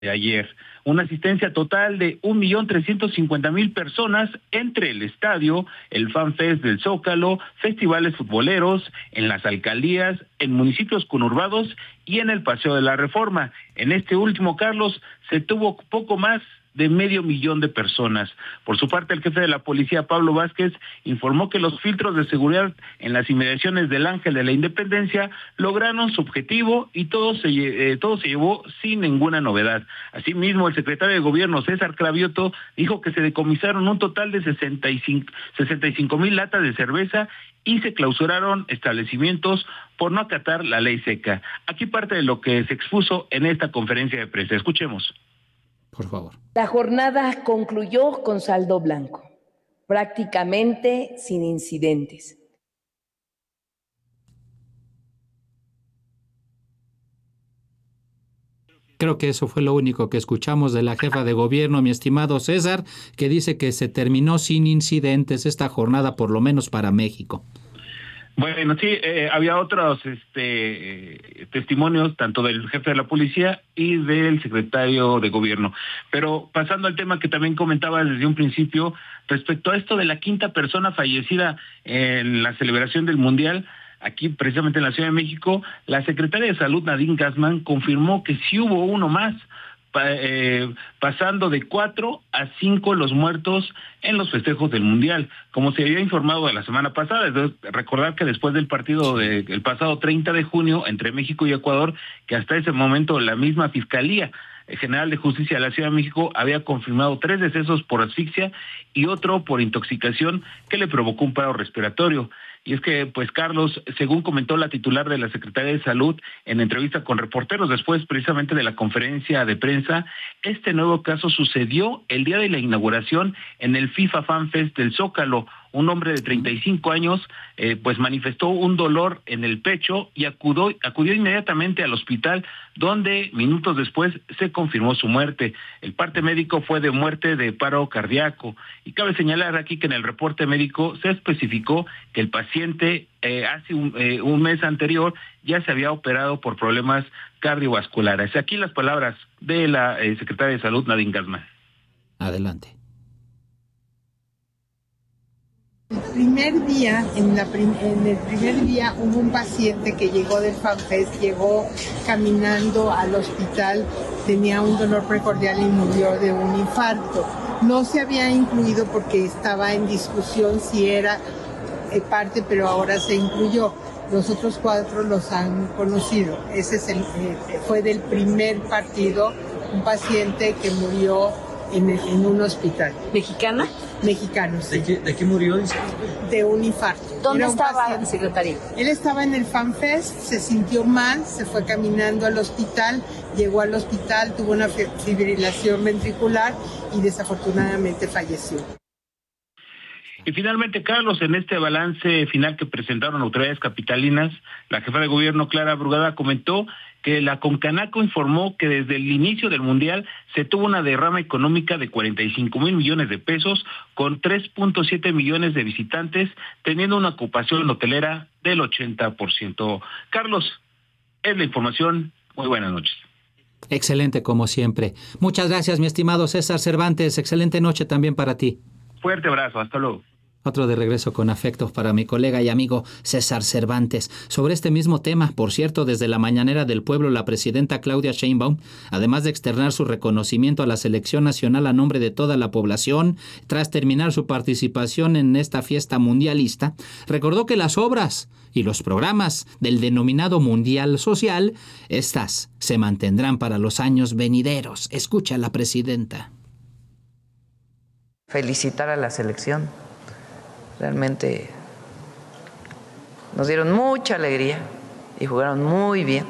de ayer. Una asistencia total de 1.350.000 personas entre el estadio, el FanFest del Zócalo, festivales futboleros, en las alcaldías, en municipios conurbados y en el Paseo de la Reforma. En este último, Carlos, se tuvo poco más de 500,000 de personas. Por su parte, el jefe de la policía, Pablo Vázquez, informó que los filtros de seguridad en las inmediaciones del Ángel de la Independencia lograron su objetivo y todo se llevó sin ninguna novedad. Asimismo, el secretario de Gobierno, César Cravioto, dijo que se decomisaron un total de 65,000 latas de cerveza y se clausuraron establecimientos por no acatar la ley seca. Aquí parte de lo que se expuso en esta conferencia de prensa. Escuchemos. Por favor. La jornada concluyó con saldo blanco, prácticamente sin incidentes. Creo que eso fue lo único que escuchamos de la jefa de gobierno, mi estimado César, que dice que se terminó sin incidentes esta jornada, por lo menos para México. Bueno, sí, había otros testimonios, tanto del jefe de la policía y del secretario de gobierno. Pero pasando al tema que también comentaba desde un principio, respecto a esto de la quinta persona fallecida en la celebración del Mundial, aquí precisamente en la Ciudad de México, la secretaria de Salud, Nadine Gassman, confirmó que sí hubo uno más, pasando de 4 a 5 los muertos en los festejos del Mundial, como se había informado la semana pasada. Recordar que después del partido del pasado 30 de junio entre México y Ecuador, que hasta ese momento la misma Fiscalía General de Justicia de la Ciudad de México había confirmado 3 decesos por asfixia y otro por intoxicación que le provocó un paro respiratorio. Y es que, pues, Carlos, según comentó la titular de la Secretaría de Salud en entrevista con reporteros después precisamente de la conferencia de prensa, este nuevo caso sucedió el día de la inauguración en el FIFA Fan Fest del Zócalo. Un hombre de 35 años pues manifestó un dolor en el pecho y acudió inmediatamente al hospital, donde minutos después se confirmó su muerte. El parte médico fue de muerte de paro cardíaco. Y cabe señalar aquí que en el reporte médico se especificó que el paciente hace un mes anterior ya se había operado por problemas cardiovasculares. Aquí las palabras de la secretaria de Salud, Nadine Gassman. Adelante. En el primer día hubo un paciente que llegó del FanFest, llegó caminando al hospital, tenía un dolor precordial y murió de un infarto. No se había incluido porque estaba en discusión si era parte, pero ahora se incluyó. Los otros 4 los han conocido. Ese es fue del primer partido, un paciente que murió en un hospital. ¿Mexicana? Mexicano, sí. ¿De qué murió? De un infarto. ¿Dónde estaba el secretario? Él estaba en el FanFest, se sintió mal, se fue caminando al hospital, llegó al hospital, tuvo una fibrilación ventricular y desafortunadamente falleció. Y finalmente, Carlos, en este balance final que presentaron autoridades capitalinas, la jefa de gobierno, Clara Brugada, comentó que la Concanaco informó que desde el inicio del Mundial se tuvo una derrama económica de 45,000 millones de pesos, con 3.7 millones de visitantes, teniendo una ocupación hotelera del 80%. Carlos, es la información. Muy buenas noches. Excelente, como siempre. Muchas gracias, mi estimado César Cervantes. Excelente noche también para ti. Fuerte abrazo, hasta luego. Otro de regreso con afectos para mi colega y amigo César Cervantes. Sobre este mismo tema, por cierto, desde la Mañanera del Pueblo, la presidenta Claudia Sheinbaum, además de externar su reconocimiento a la selección nacional a nombre de toda la población, tras terminar su participación en esta fiesta mundialista, recordó que las obras y los programas del denominado Mundial Social, estas se mantendrán para los años venideros. Escucha a la presidenta. Felicitar a la selección. Realmente nos dieron mucha alegría y jugaron muy bien.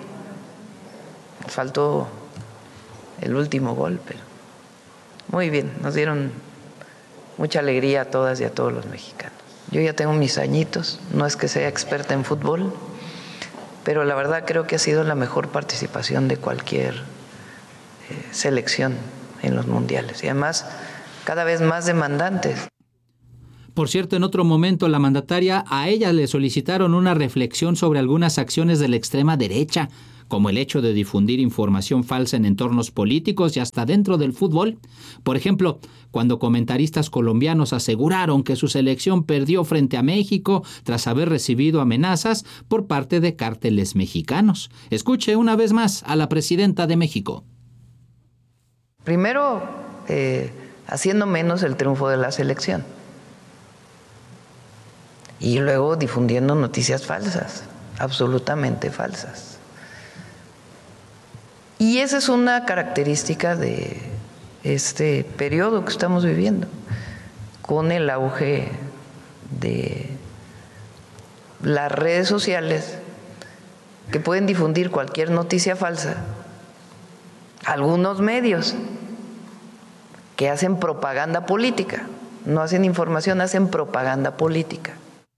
Faltó el último gol, pero muy bien. Nos dieron mucha alegría a todas y a todos los mexicanos. Yo ya tengo mis añitos, no es que sea experta en fútbol, pero la verdad creo que ha sido la mejor participación de cualquier selección en los mundiales y además cada vez más demandantes. Por cierto, en otro momento la mandataria, a ella le solicitaron una reflexión sobre algunas acciones de la extrema derecha, como el hecho de difundir información falsa en entornos políticos y hasta dentro del fútbol. Por ejemplo, cuando comentaristas colombianos aseguraron que su selección perdió frente a México tras haber recibido amenazas por parte de cárteles mexicanos. Escuche una vez más a la presidenta de México. Primero, haciendo menos el triunfo de la selección. Y luego difundiendo noticias falsas, absolutamente falsas. Y esa es una característica de este periodo que estamos viviendo, con el auge de las redes sociales que pueden difundir cualquier noticia falsa. Algunos medios que hacen propaganda política, no hacen información, hacen propaganda política.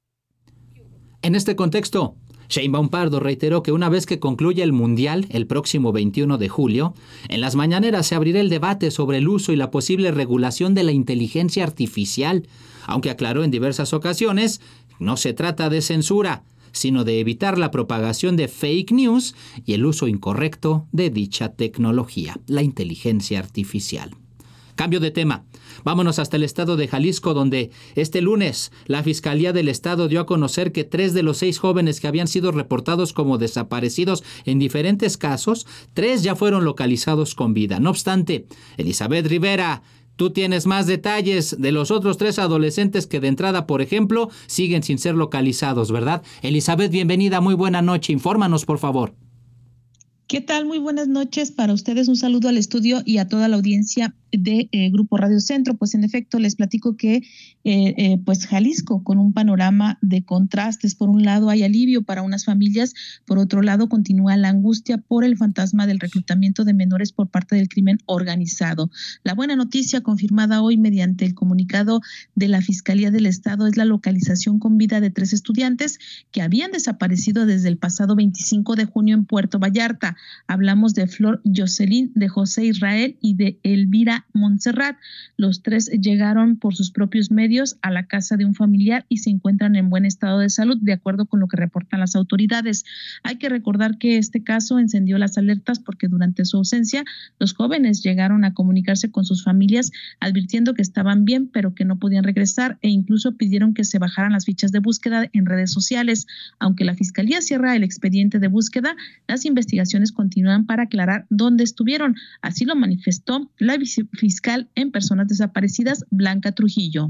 En este contexto, Sheinbaum Pardo reiteró que una vez que concluya el Mundial, el próximo 21 de julio, en las mañaneras se abrirá el debate sobre el uso y la posible regulación de la inteligencia artificial, aunque aclaró en diversas ocasiones, no se trata de censura, sino de evitar la propagación de fake news y el uso incorrecto de dicha tecnología, la inteligencia artificial. Cambio de tema. Vámonos hasta el estado de Jalisco, donde este lunes la Fiscalía del Estado dio a conocer que 3 de los 6 jóvenes que habían sido reportados como desaparecidos en diferentes casos, 3 ya fueron localizados con vida. No obstante, Elizabeth Rivera, tú tienes más detalles de los otros 3 adolescentes que de entrada, por ejemplo, siguen sin ser localizados, ¿verdad? Elizabeth, bienvenida, muy buena noche. Infórmanos, por favor. ¿Qué tal? Muy buenas noches para ustedes. Un saludo al estudio y a toda la audiencia de Grupo Radio Centro. Pues en efecto les platico que pues Jalisco, con un panorama de contrastes. Por un lado hay alivio para unas familias, por otro lado continúa la angustia por el fantasma del reclutamiento de menores por parte del crimen organizado. La buena noticia confirmada hoy mediante el comunicado de la Fiscalía del Estado es la localización con vida de 3 estudiantes que habían desaparecido desde el pasado 25 de junio en Puerto Vallarta. Hablamos de Flor Jocelyn, de José Israel y de Elvira Montserrat. Los 3 llegaron por sus propios medios a la casa de un familiar y se encuentran en buen estado de salud, de acuerdo con lo que reportan las autoridades. Hay que recordar que este caso encendió las alertas porque durante su ausencia los jóvenes llegaron a comunicarse con sus familias advirtiendo que estaban bien pero que no podían regresar e incluso pidieron que se bajaran las fichas de búsqueda en redes sociales. Aunque la Fiscalía cierra el expediente de búsqueda, las investigaciones continúan para aclarar dónde estuvieron. Así lo manifestó la fiscal en personas desaparecidas, Blanca Trujillo.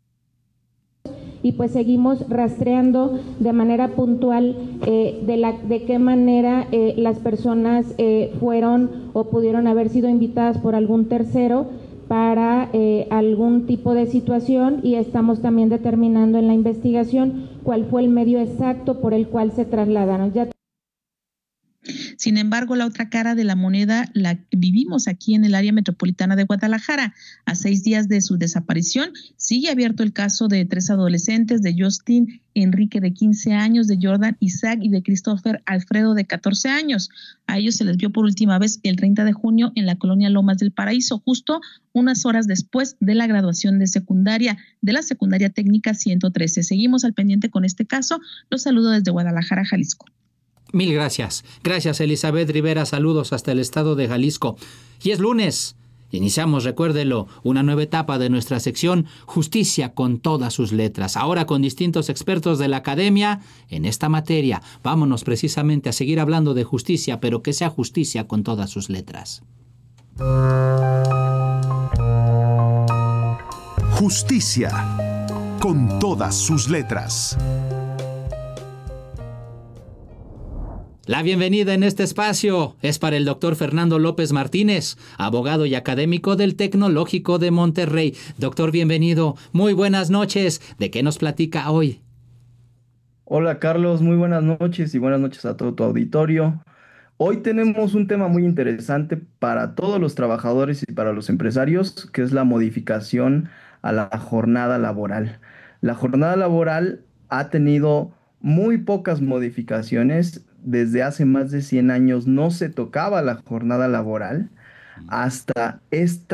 Y pues seguimos rastreando de manera puntual de qué manera las personas fueron o pudieron haber sido invitadas por algún tercero para algún tipo de situación, y estamos también determinando en la investigación cuál fue el medio exacto por el cual se trasladaron. Sin embargo, la otra cara de la moneda la vivimos aquí en el área metropolitana de Guadalajara. A 6 días de su desaparición, sigue abierto el caso de 3 adolescentes, de Justin Enrique de 15 años, de Jordan Isaac y de Christopher Alfredo de 14 años. A ellos se les vio por última vez el 30 de junio en la colonia Lomas del Paraíso, justo unas horas después de la graduación de secundaria, de la secundaria técnica 113. Seguimos al pendiente con este caso. Los saludo desde Guadalajara, Jalisco. Mil gracias. Gracias, Elizabeth Rivera. Saludos hasta el estado de Jalisco. Y es lunes. Iniciamos, recuérdelo, una nueva etapa de nuestra sección Justicia con todas sus letras. Ahora con distintos expertos de la academia en esta materia. Vámonos precisamente a seguir hablando de justicia, pero que sea justicia con todas sus letras. Justicia con todas sus letras. La bienvenida en este espacio es para el doctor Fernando López Martínez, abogado y académico del Tecnológico de Monterrey. Doctor, bienvenido. Muy buenas noches. ¿De qué nos platica hoy? Hola, Carlos. Muy buenas noches y buenas noches a todo tu auditorio. Hoy tenemos un tema muy interesante para todos los trabajadores y para los empresarios, que es la modificación a la jornada laboral. La jornada laboral ha tenido muy pocas modificaciones. Desde hace más de 100 años no se tocaba la jornada laboral. hasta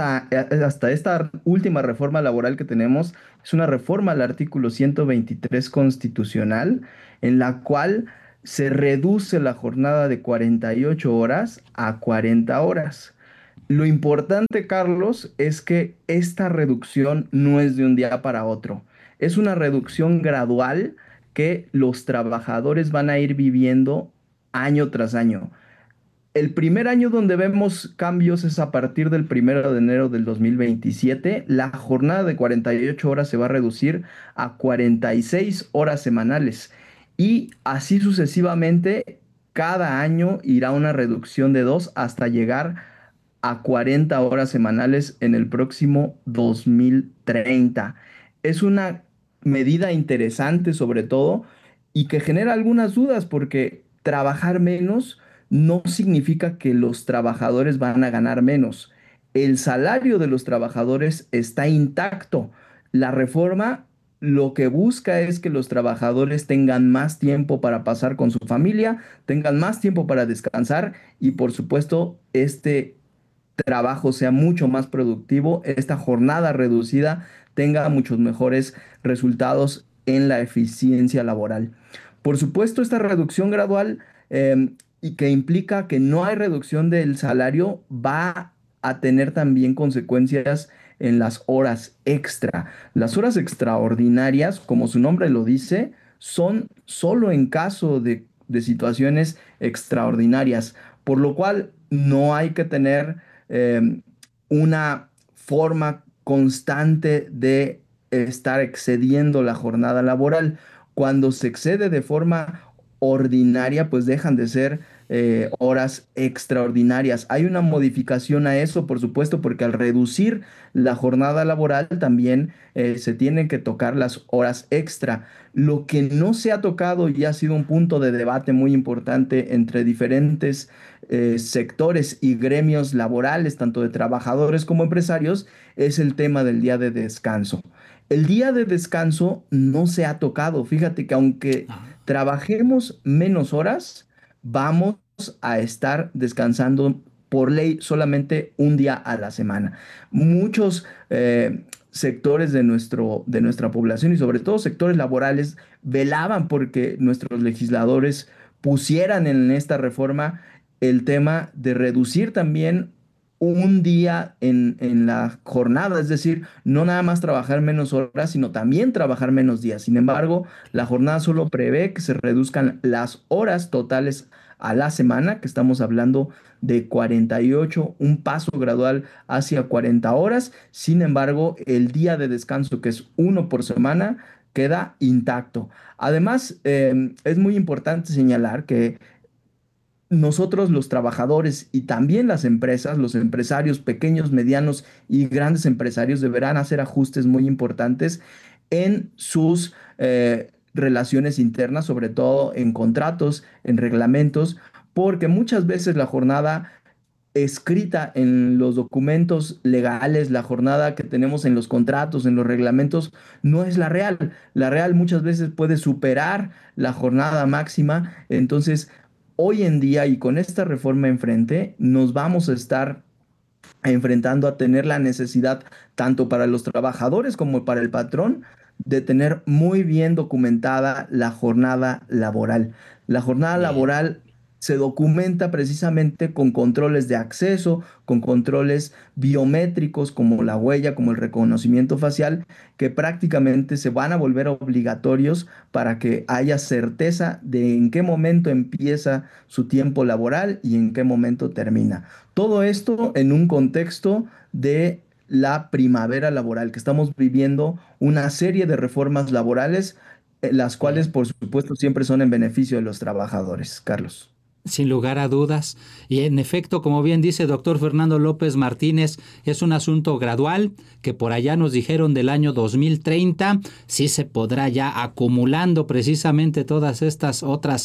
esta última reforma laboral que tenemos. Es una reforma al artículo 123 constitucional, en la cual se reduce la jornada de 48 horas a 40 horas. Lo importante, Carlos, es que esta reducción no es de un día para otro. Es una reducción gradual que los trabajadores van a ir viviendo año tras año. El primer año donde vemos cambios es a partir del 1 de enero del 2027. La jornada de 48 horas se va a reducir a 46 horas semanales. Y así sucesivamente, cada año irá una reducción de 2 hasta llegar a 40 horas semanales en el próximo 2030. Es una medida interesante sobre todo y que genera algunas dudas porque trabajar menos no significa que los trabajadores van a ganar menos. El salario de los trabajadores está intacto. La reforma lo que busca es que los trabajadores tengan más tiempo para pasar con su familia, tengan más tiempo para descansar y por supuesto trabajo sea mucho más productivo, esta jornada reducida tenga muchos mejores resultados en la eficiencia laboral. Por supuesto, esta reducción gradual y que implica que no hay reducción del salario va a tener también consecuencias en las horas extra. Las horas extraordinarias, como su nombre lo dice, son solo en caso de situaciones extraordinarias, por lo cual no hay que tener una forma constante de estar excediendo la jornada laboral. Cuando se excede de forma ordinaria, pues dejan de ser horas extraordinarias. Hay una modificación a eso, por supuesto, porque al reducir la jornada laboral también se tienen que tocar las horas extra. Lo que no se ha tocado y ha sido un punto de debate muy importante entre diferentes sectores y gremios laborales, tanto de trabajadores como empresarios, es el tema del día de descanso. El día de descanso no se ha tocado. Fíjate que aunque trabajemos menos horas, vamos a estar descansando por ley solamente un día a la semana. Muchos sectores de nuestra población y sobre todo sectores laborales velaban porque nuestros legisladores pusieran en esta reforma el tema de reducir también un día en la jornada, es decir, no nada más trabajar menos horas, sino también trabajar menos días. Sin embargo, la jornada solo prevé que se reduzcan las horas totales a la semana, que estamos hablando de 48, un paso gradual hacia 40 horas. Sin embargo, el día de descanso, que es uno por semana, queda intacto. Además, es muy importante señalar que nosotros los trabajadores y también las empresas, los empresarios pequeños, medianos y grandes empresarios deberán hacer ajustes muy importantes en sus relaciones internas, sobre todo en contratos, en reglamentos, porque muchas veces la jornada escrita en los documentos legales, la jornada que tenemos en los contratos, en los reglamentos, no es la real. La real muchas veces puede superar la jornada máxima. Entonces, hoy en día y con esta reforma enfrente, nos vamos a estar enfrentando a tener la necesidad, tanto para los trabajadores como para el patrón, de tener muy bien documentada la jornada laboral. La jornada laboral se documenta precisamente con controles de acceso, con controles biométricos como la huella, como el reconocimiento facial, que prácticamente se van a volver obligatorios para que haya certeza de en qué momento empieza su tiempo laboral y en qué momento termina. Todo esto en un contexto de la primavera laboral, que estamos viviendo una serie de reformas laborales, las cuales por supuesto siempre son en beneficio de los trabajadores. Carlos. Sin lugar a dudas. Y en efecto, como bien dice doctor Fernando López Martínez, es un asunto gradual que por allá nos dijeron del año 2030, sí se podrá ya acumulando precisamente todas estas otras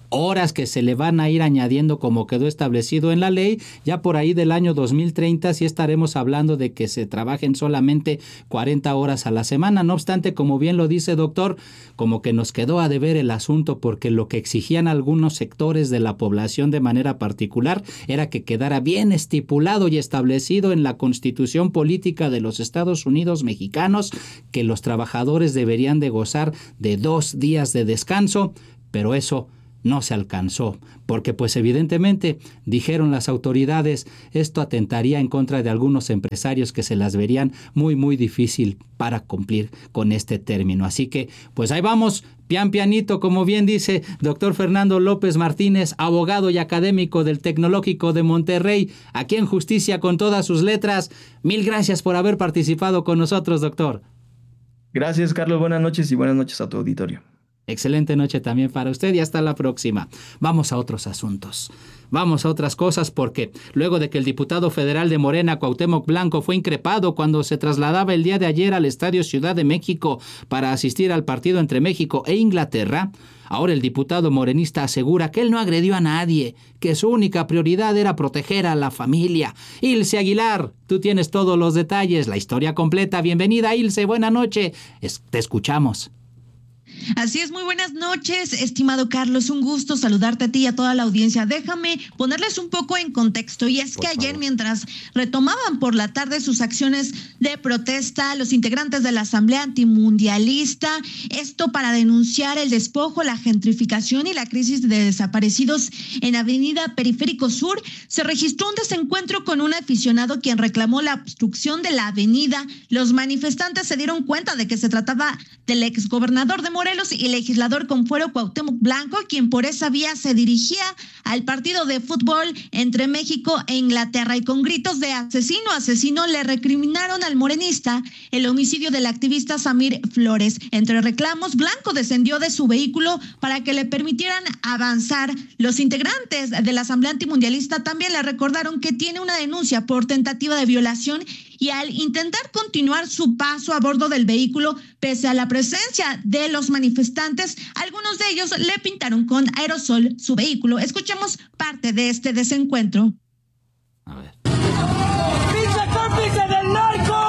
horas que se le van a ir añadiendo como quedó establecido en la ley. Ya por ahí del año 2030 sí estaremos hablando de que se trabajen solamente 40 horas a la semana. No obstante, como bien lo dice doctor, como que nos quedó a deber el asunto, porque lo que exigían algunos sectores de la población de manera particular era que quedara bien estipulado y establecido en la Constitución Política de los Estados Unidos Mexicanos que los trabajadores deberían de gozar de 2 días de descanso, pero eso no se alcanzó, porque pues evidentemente, dijeron las autoridades, esto atentaría en contra de algunos empresarios que se las verían muy muy difícil para cumplir con este término. Así que pues ahí vamos, pian pianito, como bien dice doctor Fernando López Martínez, abogado y académico del Tecnológico de Monterrey, aquí en Justicia con todas sus letras. Mil gracias por haber participado con nosotros, doctor. Gracias, Carlos. Buenas noches y buenas noches a tu auditorio. Excelente noche también para usted y hasta la próxima. Vamos a otros asuntos. Vamos a otras cosas, porque luego de que el diputado federal de Morena, Cuauhtémoc Blanco, fue increpado cuando se trasladaba el día de ayer al Estadio Ciudad de México para asistir al partido entre México e Inglaterra, ahora el diputado morenista asegura que él no agredió a nadie, que su única prioridad era proteger a la familia. Ilse Aguilar, tú tienes todos los detalles, la historia completa. Bienvenida, Ilse, buena noche. Te escuchamos. Así es, muy buenas noches, estimado Carlos, un gusto saludarte a ti y a toda la audiencia. Déjame ponerles un poco en contexto, y es que ayer, mientras retomaban por la tarde sus acciones de protesta, los integrantes de la Asamblea Antimundialista, esto para denunciar el despojo, la gentrificación y la crisis de desaparecidos en Avenida Periférico Sur, se registró un desencuentro con un aficionado quien reclamó la obstrucción de la avenida. Los manifestantes se dieron cuenta de que se trataba del exgobernador de Morelos y legislador con fuero Cuauhtémoc Blanco, quien por esa vía se dirigía al partido de fútbol entre México e Inglaterra, y con gritos de asesino le recriminaron al morenista el homicidio del activista Samir Flores. Entre reclamos, Blanco descendió de su vehículo para que le permitieran avanzar. Los integrantes de la Asamblea Antimundialista también le recordaron que tiene una denuncia por tentativa de violación, y al intentar continuar su paso a bordo del vehículo, pese a la presencia de los manifestantes, algunos de ellos le pintaron con aerosol su vehículo. Escuchemos parte de este desencuentro. A ver. ¡Pinche cómplice del narco!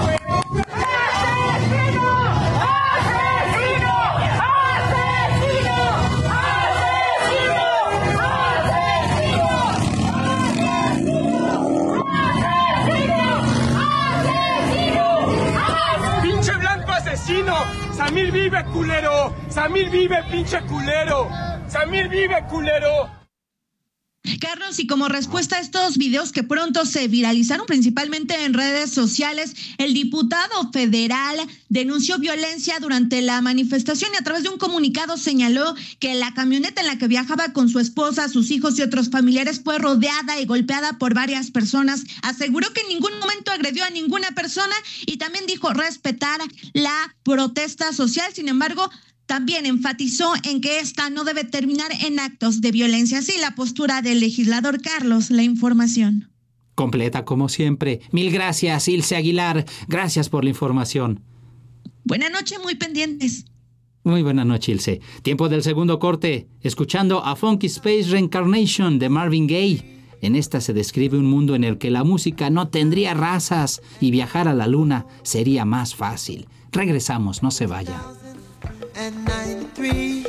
¡Samir vive, culero! ¡Samir vive, pinche culero! ¡Samir vive, culero! Carlos, y como respuesta a estos videos que pronto se viralizaron principalmente en redes sociales, el diputado federal denunció violencia durante la manifestación y a través de un comunicado señaló que la camioneta en la que viajaba con su esposa, sus hijos y otros familiares fue rodeada y golpeada por varias personas. Aseguró que en ningún momento agredió a ninguna persona y también dijo respetar la protesta social. Sin embargo, también enfatizó en que esta no debe terminar en actos de violencia. Así la postura del legislador. Carlos, la información. Completa como siempre. Mil gracias, Ilse Aguilar. Gracias por la información. Buenas noches, muy pendientes. Muy buena noche, Ilse. Tiempo del segundo corte. Escuchando a Funky Space Reincarnation de Marvin Gaye. En esta se describe un mundo en el que la música no tendría razas y viajar a la luna sería más fácil. Regresamos, no se vaya. And 93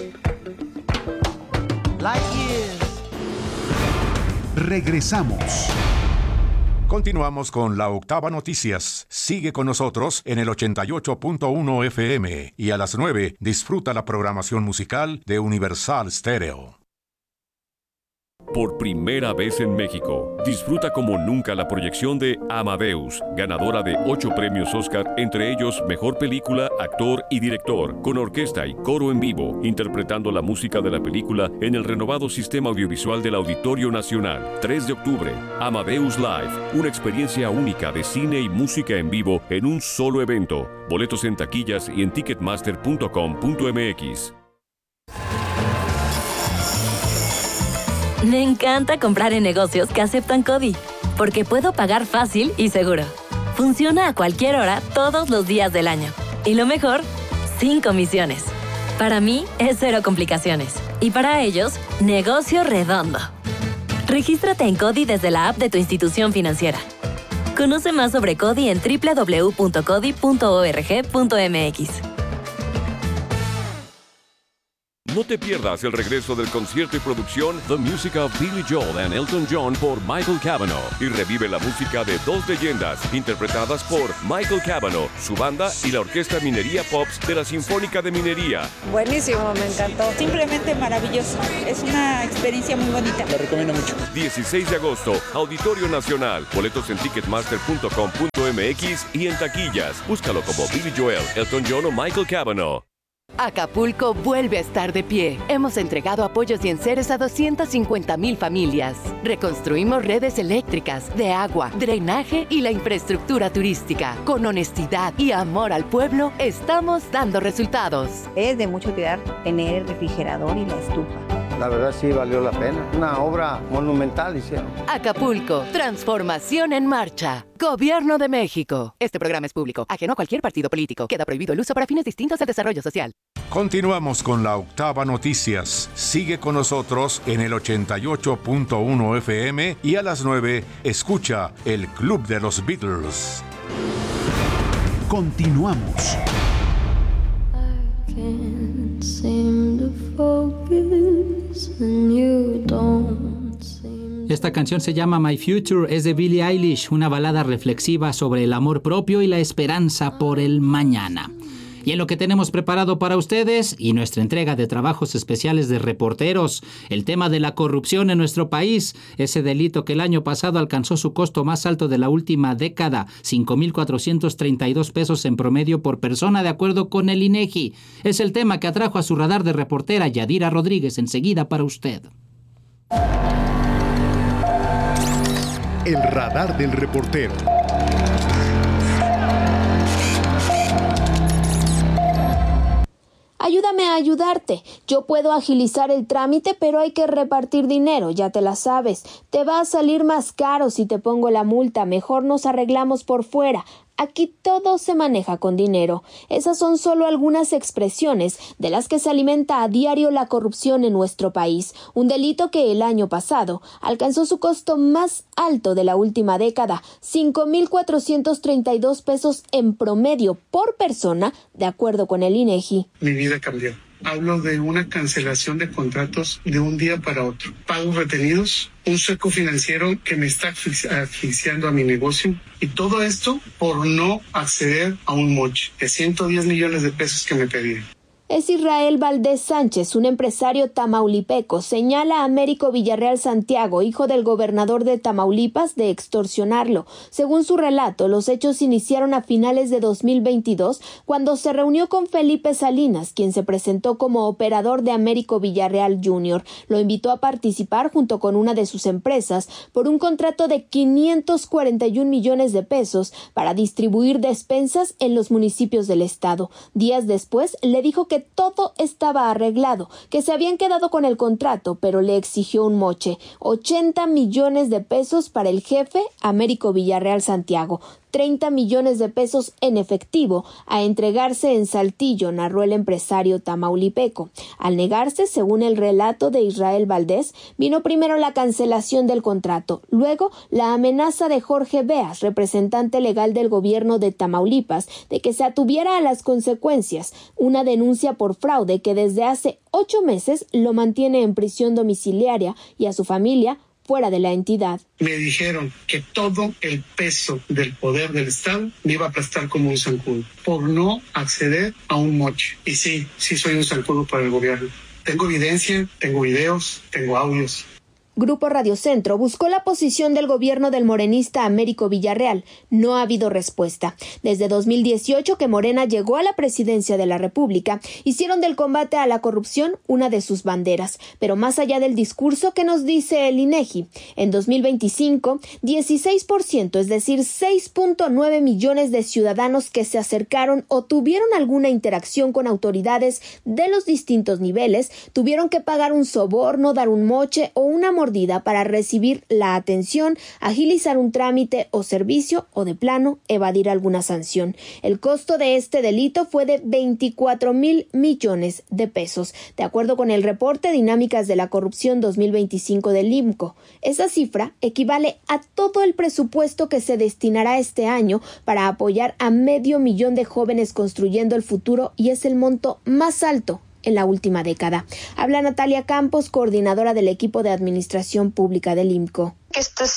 light years. Regresamos. Continuamos con la Octava Noticias. Sigue con nosotros en el 88.1 FM y a las 9 disfruta la programación musical de Universal Stereo. Por primera vez en México, disfruta como nunca la proyección de Amadeus, ganadora de 8 premios Oscar, entre ellos Mejor Película, Actor y Director, con orquesta y coro en vivo, interpretando la música de la película en el renovado sistema audiovisual del Auditorio Nacional. 3 de octubre, Amadeus Live, una experiencia única de cine y música en vivo en un solo evento. Boletos en taquillas y en ticketmaster.com.mx. Me encanta comprar en negocios que aceptan CODI, porque puedo pagar fácil y seguro. Funciona a cualquier hora, todos los días del año. Y lo mejor, sin comisiones. Para mí, es cero complicaciones. Y para ellos, negocio redondo. Regístrate en CODI desde la app de tu institución financiera. Conoce más sobre CODI en www.codi.org.mx. No te pierdas el regreso del concierto y producción The Music of Billy Joel and Elton John por Michael Cavanaugh y revive la música de dos leyendas interpretadas por Michael Cavanaugh, su banda y la Orquesta Minería Pops de la Sinfónica de Minería. Buenísimo, me encantó. Simplemente maravilloso. Es una experiencia muy bonita. La recomiendo mucho. 16 de agosto, Auditorio Nacional. Boletos en ticketmaster.com.mx y en taquillas. Búscalo como Billy Joel, Elton John o Michael Cavanaugh. Acapulco vuelve a estar de pie. Hemos entregado apoyos y enseres a 250,000 familias. Reconstruimos redes eléctricas, de agua, drenaje y la infraestructura turística. Con honestidad y amor al pueblo, estamos dando resultados. Es de mucho cuidar tener el refrigerador y la estufa. La verdad sí valió la pena. Una obra monumental hicieron. Acapulco, transformación en marcha. Gobierno de México. Este programa es público, ajeno a cualquier partido político. Queda prohibido el uso para fines distintos del desarrollo social. Continuamos con la Octava Noticias. Sigue con nosotros en el 88.1 FM y a las 9 escucha el Club de los Beatles. Continuamos. Esta canción se llama My Future, es de Billie Eilish, una balada reflexiva sobre el amor propio y la esperanza por el mañana. Y en lo que tenemos preparado para ustedes y nuestra entrega de trabajos especiales de reporteros, el tema de la corrupción en nuestro país, ese delito que el año pasado alcanzó su costo más alto de la última década, 5,432 pesos en promedio por persona, de acuerdo con el INEGI. Es el tema que atrajo a su radar de reportera Yadira Rodríguez, enseguida para usted. El radar del reportero. Ayúdame a ayudarte. Yo puedo agilizar el trámite, pero hay que repartir dinero, ya te la sabes. Te va a salir más caro si te pongo la multa. Mejor nos arreglamos por fuera. Aquí todo se maneja con dinero. Esas son solo algunas expresiones de las que se alimenta a diario la corrupción en nuestro país, un delito que el año pasado alcanzó su costo más alto de la última década, 5,432 pesos en promedio por persona, de acuerdo con el INEGI. Mi vida cambió. Hablo de una cancelación de contratos de un día para otro, pagos retenidos, un sueco financiero que me está asfixiando a mi negocio, y todo esto por no acceder a un moche de 110 millones de pesos que me pedían. Es Israel Valdés Sánchez, un empresario tamaulipeco, señala a Américo Villarreal Santiago, hijo del gobernador de Tamaulipas, de extorsionarlo. Según su relato, los hechos iniciaron a finales de 2022, cuando se reunió con Felipe Salinas, quien se presentó como operador de Américo Villarreal Jr. Lo invitó a participar junto con una de sus empresas por un contrato de 541 millones de pesos para distribuir despensas en los municipios del estado. Días después, le dijo que todo estaba arreglado, que se habían quedado con el contrato, pero le exigió un moche, 80 millones de pesos para el jefe, Américo Villarreal Santiago, 30 millones de pesos en efectivo a entregarse en Saltillo, narró el empresario tamaulipeco. Al negarse, según el relato de Israel Valdés, vino primero la cancelación del contrato, luego la amenaza de Jorge Beas, representante legal del gobierno de Tamaulipas, de que se atuviera a las consecuencias, una denuncia por fraude que desde hace 8 meses lo mantiene en prisión domiciliaria y a su familia fuera de la entidad. Me dijeron que todo el peso del poder del Estado me iba a aplastar como un zancudo por no acceder a un moche. Y sí soy un zancudo para el gobierno. Tengo evidencia, tengo videos, tengo audios. Grupo Radio Centro buscó la posición del gobierno del morenista Américo Villarreal. No ha habido respuesta. Desde 2018, que Morena llegó a la presidencia de la República, hicieron del combate a la corrupción una de sus banderas. Pero más allá del discurso, ¿qué nos dice el INEGI? En 2025, 16%, es decir, 6.9 millones de ciudadanos que se acercaron o tuvieron alguna interacción con autoridades de los distintos niveles, tuvieron que pagar un soborno, dar un moche o una mordida para recibir la atención, agilizar un trámite o servicio o de plano evadir alguna sanción. El costo de este delito fue de 24,000 millones de pesos, de acuerdo con el reporte Dinámicas de la Corrupción 2025 del IMCO. Esa cifra equivale a todo el presupuesto que se destinará este año para apoyar a 500,000 de jóvenes construyendo el futuro y es el monto más alto en la última década. Habla Natalia Campos, coordinadora del equipo de administración pública del IMCO. Que estos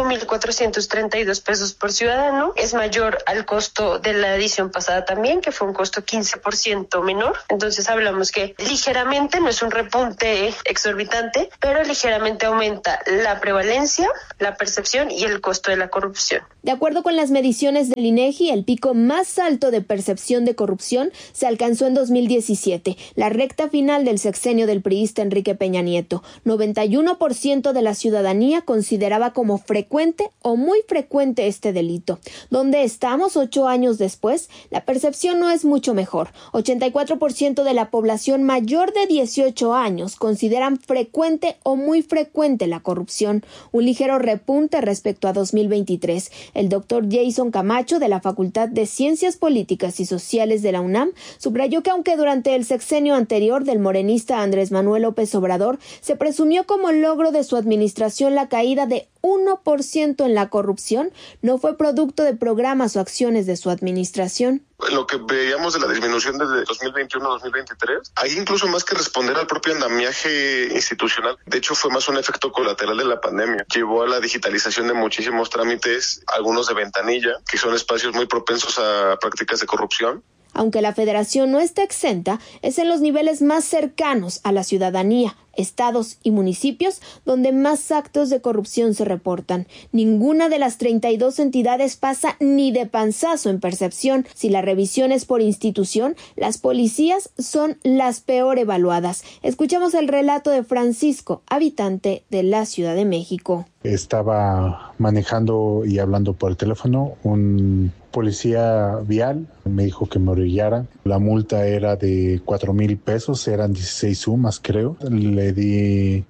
5,432 pesos por ciudadano es mayor al costo de la edición pasada también, que fue un costo 15% menor. Entonces hablamos que ligeramente, no es un repunte exorbitante, pero ligeramente aumenta la prevalencia, la percepción y el costo de la corrupción. De acuerdo con las mediciones del INEGI, el pico más alto de percepción de corrupción se alcanzó en 2017, la recta final del sexenio del priista Enrique Peña Nieto. 91% de la ciudadanía consideraba como frecuente o muy frecuente este delito. ¿Dónde estamos 8 años después? La percepción no es mucho mejor. 84% de la población mayor de 18 años consideran frecuente o muy frecuente la corrupción, un ligero repunte respecto a 2023. El doctor Jason Camacho, de la Facultad de Ciencias Políticas y Sociales de la UNAM, subrayó que aunque durante el sexenio anterior del morenista Andrés Manuel López Obrador se presumió como logro de su administración la caída de 1% en la corrupción, no fue producto de programas o acciones de su administración. Lo que veíamos de la disminución desde 2021 a 2023, ahí incluso más que responder al propio andamiaje institucional, de hecho fue más un efecto colateral de la pandemia. Llevó a la digitalización de muchísimos trámites, algunos de ventanilla, que son espacios muy propensos a prácticas de corrupción. Aunque la federación no está exenta, es en los niveles más cercanos a la ciudadanía, estados y municipios, donde más actos de corrupción se reportan. Ninguna de las 32 entidades pasa ni de panzazo en percepción. Si la revisión es por institución, las policías son las peor evaluadas. Escuchamos el relato de Francisco, habitante de la Ciudad de México. Estaba manejando y hablando por el teléfono. Un policía vial me dijo que me orillara. La multa era de 4,000 pesos, eran 16 sumas, creo. Le di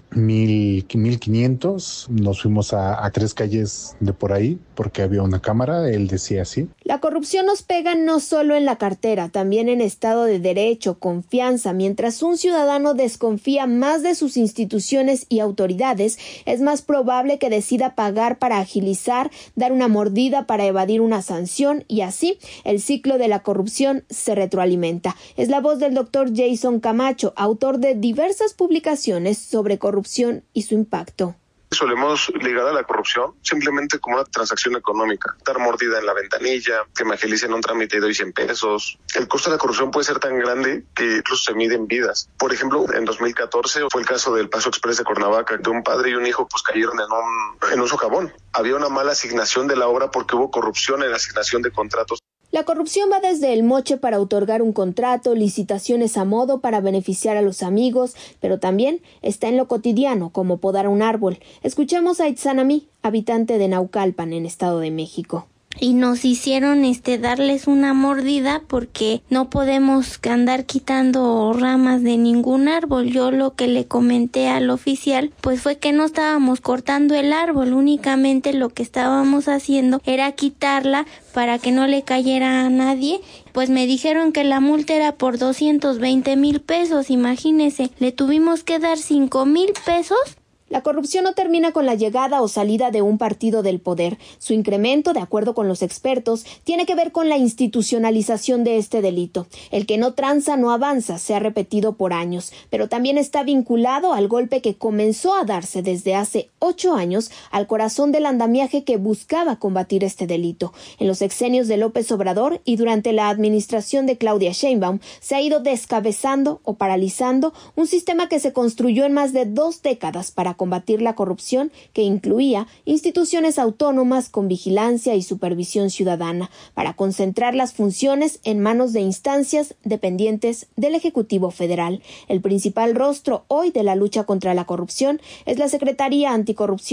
1,500. Nos fuimos a 3 calles de por ahí porque había una cámara. Él decía así. La corrupción nos pega no solo en la cartera, también en Estado de Derecho, confianza. Mientras un ciudadano desconfía más de sus instituciones y autoridades, es más probable que decida pagar para agilizar, dar una mordida para evadir una sanción y así el ciclo de la corrupción se retroalimenta. Es la voz del doctor Jason Camacho, autor de diversas publicaciones sobre corrupción y su impacto. Solemos ligar a la corrupción simplemente como una transacción económica. Dar mordida en la ventanilla, que me agilicen un trámite y doy 100 pesos. El costo de la corrupción puede ser tan grande que incluso se mide en vidas. Por ejemplo, en 2014 fue el caso del Paso Express de Cuernavaca, que un padre y un hijo cayeron en un socavón. Había una mala asignación de la obra porque hubo corrupción en la asignación de contratos. La corrupción va desde el moche para otorgar un contrato, licitaciones a modo para beneficiar a los amigos, pero también está en lo cotidiano, como podar un árbol. Escuchemos a Itzanami, habitante de Naucalpan, en Estado de México. Y nos hicieron darles una mordida porque no podemos andar quitando ramas de ningún árbol. Yo lo que le comenté al oficial pues fue que no estábamos cortando el árbol, únicamente lo que estábamos haciendo era quitarla para que no le cayera a nadie. Pues me dijeron que la multa era por 220,000 pesos, imagínense, le tuvimos que dar 5,000 pesos. La corrupción no termina con la llegada o salida de un partido del poder. Su incremento, de acuerdo con los expertos, tiene que ver con la institucionalización de este delito. El que no tranza no avanza, se ha repetido por años, pero también está vinculado al golpe que comenzó a darse desde hace 8 años al corazón del andamiaje que buscaba combatir este delito. En los sexenios de López Obrador y durante la administración de Claudia Sheinbaum se ha ido descabezando o paralizando un sistema que se construyó en más de 2 décadas para combatir la corrupción, que incluía instituciones autónomas con vigilancia y supervisión ciudadana, para concentrar las funciones en manos de instancias dependientes del Ejecutivo Federal. El principal rostro hoy de la lucha contra la corrupción es la Secretaría Anticorrupción,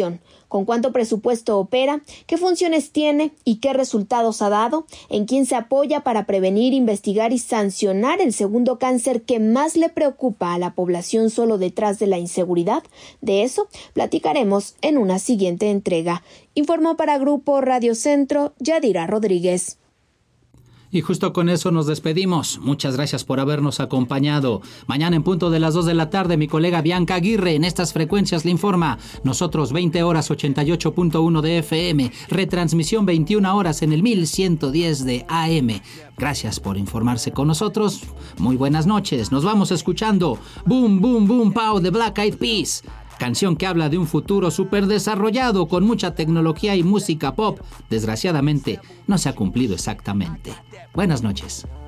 ¿Con cuánto presupuesto opera? ¿Qué funciones tiene y qué resultados ha dado? ¿En quién se apoya para prevenir, investigar y sancionar el segundo cáncer que más le preocupa a la población solo detrás de la inseguridad? De eso platicaremos en una siguiente entrega. Informó para Grupo Radio Centro, Yadira Rodríguez. Y justo con eso nos despedimos. Muchas gracias por habernos acompañado. Mañana en punto de las 2 de la tarde, mi colega Bianca Aguirre en estas frecuencias le informa. Nosotros 20 horas 88.1 de FM, retransmisión 21 horas en el 1110 de AM. Gracias por informarse con nosotros. Muy buenas noches. Nos vamos escuchando Boom Boom Boom Pow de Black Eyed Peas. Canción que habla de un futuro súper desarrollado con mucha tecnología y música pop. Desgraciadamente, no se ha cumplido exactamente. Buenas noches.